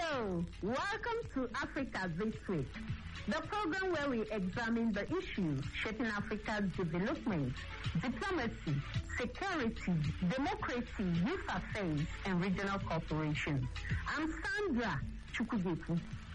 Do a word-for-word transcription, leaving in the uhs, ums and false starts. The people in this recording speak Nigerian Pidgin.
Hello, welcome to Africa This Week, the program where we examine the issues shaping Africa's development, diplomacy, security, democracy, youth affairs, and regional cooperation. I'm Sandra Chukwugetu.